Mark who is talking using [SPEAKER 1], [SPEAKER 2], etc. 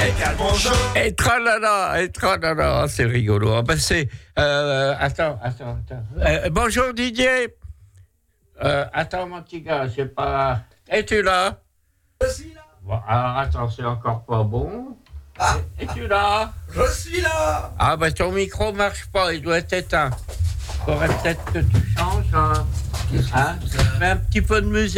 [SPEAKER 1] Et tralala, c'est rigolo. Ah ben c'est... attends. Bonjour Didier. Attends mon petit gars, c'est pas... Es-tu là?
[SPEAKER 2] Je suis là.
[SPEAKER 1] Bon, alors attends, c'est encore pas bon. Es-tu là?
[SPEAKER 2] Je suis là.
[SPEAKER 1] Ah ben ton micro marche pas, il doit être éteint. Faudrait peut-être que tu changes. Hein? Mets un petit peu de musique.